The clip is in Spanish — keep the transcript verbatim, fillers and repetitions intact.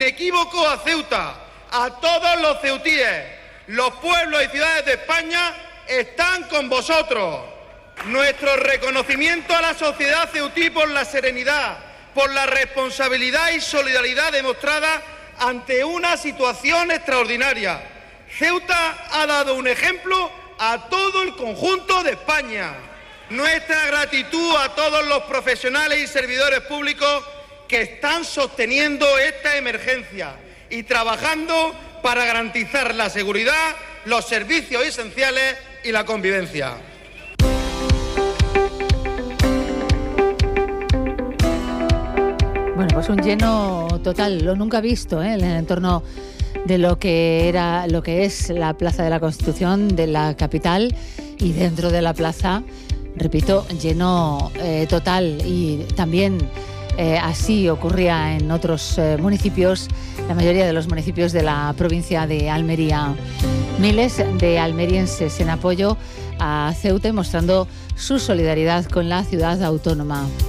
inequívoco a Ceuta, a todos los ceutíes. Los pueblos y ciudades de España están con vosotros. Nuestro reconocimiento a la sociedad ceutí por la serenidad, por la responsabilidad y solidaridad demostrada ante una situación extraordinaria. Ceuta ha dado un ejemplo a todo el conjunto de España. Nuestra gratitud a todos los profesionales y servidores públicos que están sosteniendo esta emergencia y trabajando para garantizar la seguridad, los servicios esenciales y la convivencia. Bueno, pues un lleno total, lo nunca visto, ¿eh? En el entorno de lo que era, lo que es la Plaza de la Constitución de la capital, y dentro de la plaza, repito, lleno eh, total. Y también eh, así ocurría en otros eh, municipios, la mayoría de los municipios de la provincia de Almería. Miles de almerienses en apoyo a Ceuta y mostrando su solidaridad con la ciudad autónoma.